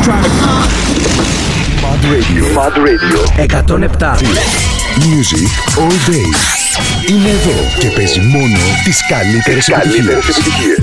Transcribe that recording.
Mad Radio 107. Music all day. Είναι εδώ και παίζει μόνο τις καλύτερες επιτυχίες.